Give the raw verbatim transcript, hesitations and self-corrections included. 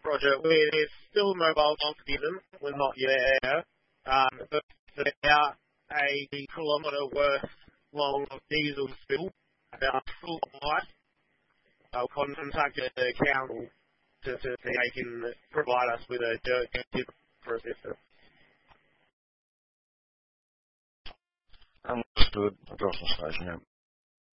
Roger, we're still mobile optimism. We're not yet there. Um, but about a kilometre worth long of diesel spill, about full light. I'll contact the council to, to see if they can provide us with a dirt tip for assistance. Understood. Cross station, yeah.